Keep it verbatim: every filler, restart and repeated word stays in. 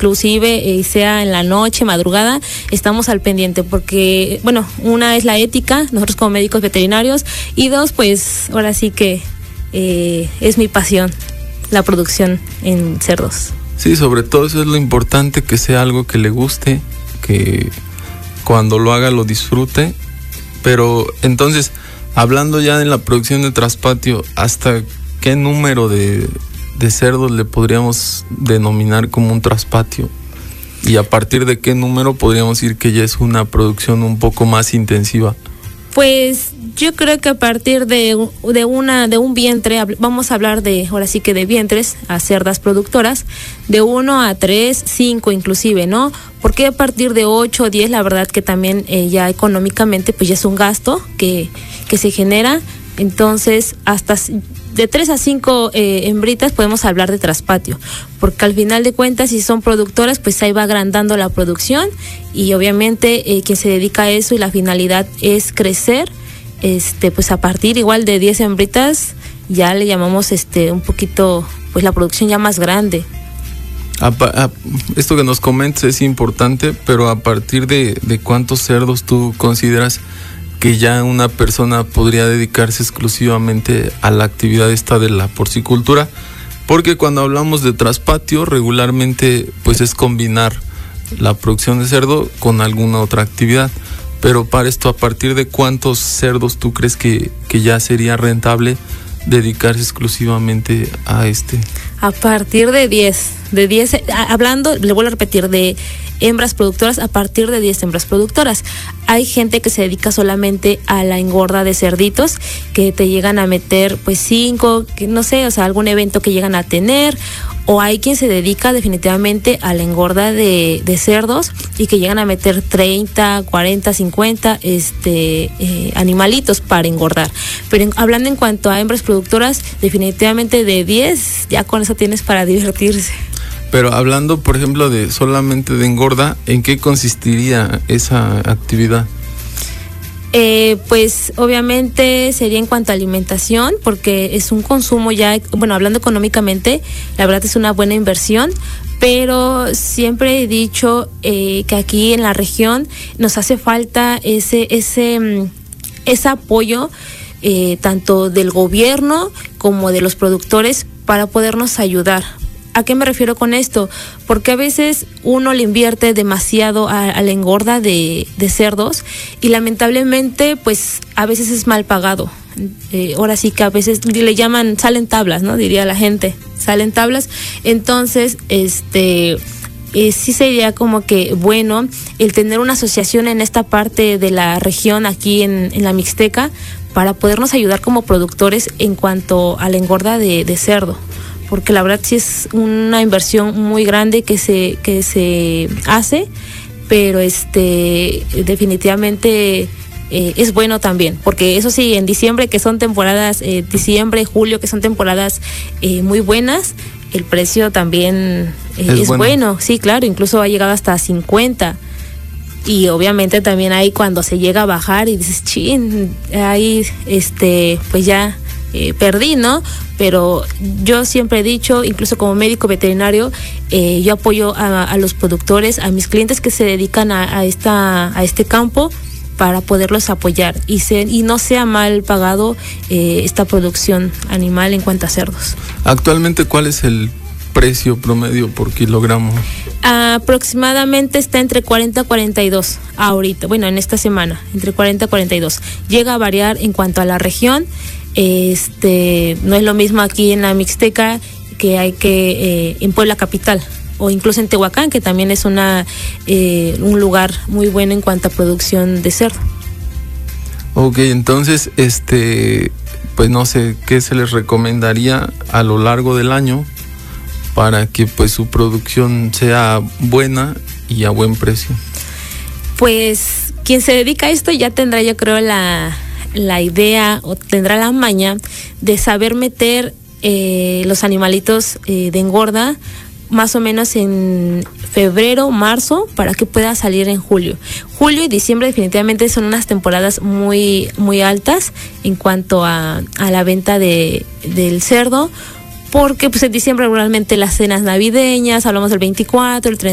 inclusive eh, sea en la noche, madrugada, estamos al pendiente porque, bueno, una es la ética, nosotros como médicos veterinarios, y dos, pues ahora sí que eh, es mi pasión, la producción en cerdos. Sí, sobre todo eso es lo importante, que sea algo que le guste, que cuando lo haga lo disfrute. Pero entonces, hablando ya de la producción de traspatio, ¿hasta qué número de, de cerdos le podríamos denominar como un traspatio? ¿Y a partir de qué número podríamos decir que ya es una producción un poco más intensiva? Pues yo creo que a partir de, de una de un vientre, vamos a hablar de, ahora sí que de vientres a cerdas productoras, de uno a tres, cinco inclusive, ¿no? Porque a partir de ocho o diez, la verdad que también eh, ya económicamente pues ya es un gasto que, que se genera. Entonces hasta de tres a cinco eh, hembritas podemos hablar de traspatio, porque al final de cuentas, si son productoras, pues ahí va agrandando la producción, y obviamente eh, quien se dedica a eso y la finalidad es crecer, este pues a partir igual de diez hembritas ya le llamamos este un poquito pues la producción ya más grande. A, a, esto que nos comentas es importante, pero a partir de, de cuántos cerdos tú consideras que ya una persona podría dedicarse exclusivamente a la actividad esta de la porcicultura, porque cuando hablamos de traspatio regularmente pues es combinar la producción de cerdo con alguna otra actividad. Pero para esto, ¿a partir de cuántos cerdos tú crees que, que ya sería rentable dedicarse exclusivamente a este? A partir de diez, de diez, hablando, le vuelvo a repetir, de hembras productoras, a partir de diez hembras productoras. Hay gente que se dedica solamente a la engorda de cerditos, que te llegan a meter pues cinco, que no sé, o sea, algún evento que llegan a tener, o hay quien se dedica definitivamente a la engorda de, de cerdos y que llegan a meter treinta, cuarenta, cincuenta este, eh, animalitos para engordar. Pero en, hablando en cuanto a hembras productoras, definitivamente de diez, ya con eso tienes para divertirse. Pero hablando, por ejemplo, de solamente de engorda, ¿en qué consistiría esa actividad? Eh, pues obviamente sería en cuanto a alimentación, porque es un consumo ya, bueno, hablando económicamente, la verdad es una buena inversión, pero siempre he dicho eh, que aquí en la región nos hace falta ese, ese, ese apoyo eh, tanto del gobierno como de los productores para podernos ayudar. ¿A qué me refiero con esto? Porque a veces uno le invierte demasiado a, a la engorda de, de cerdos y lamentablemente pues a veces es mal pagado. Eh, ahora sí que a veces le llaman, salen tablas, ¿no? Diría la gente, salen tablas. Entonces, este... Eh, sí sería como que bueno el tener una asociación en esta parte de la región aquí en, en la Mixteca para podernos ayudar como productores en cuanto a la engorda de, de cerdo, porque la verdad sí es una inversión muy grande que se que se hace, pero este definitivamente eh, es bueno también, porque eso sí, en diciembre, que son temporadas, eh, diciembre, julio, que son temporadas eh, muy buenas, el precio también eh, es, es bueno. bueno, sí, claro, incluso ha llegado hasta cincuenta. Y obviamente también ahí cuando se llega a bajar y dices, chin, ahí este, pues ya eh, perdí, ¿no? Pero yo siempre he dicho, incluso como médico veterinario, eh, yo apoyo a, a los productores, a mis clientes que se dedican a, a esta, a este campo, para poderlos apoyar y, se, y no sea mal pagado eh, esta producción animal en cuanto a cerdos. Actualmente, ¿cuál es el precio promedio por kilogramo? Aproximadamente está entre cuarenta a cuarenta y dos ahorita, bueno, en esta semana, entre cuarenta a cuarenta y dos. Llega a variar en cuanto a la región. Este, no es lo mismo aquí en la Mixteca que hay que eh, en Puebla capital, o incluso en Tehuacán, que también es una eh, un lugar muy bueno en cuanto a producción de cerdo. Ok, entonces, este, pues no sé, ¿qué se les recomendaría a lo largo del año para que pues su producción sea buena y a buen precio? Pues quien se dedica a esto ya tendrá, yo creo, la, la idea o tendrá la maña de saber meter eh, los animalitos eh, de engorda más o menos en febrero, marzo, para que pueda salir en julio. Julio y diciembre definitivamente son unas temporadas muy, muy altas en cuanto a, a la venta de, del cerdo, porque pues en diciembre regularmente las cenas navideñas, hablamos del veinticuatro, el treinta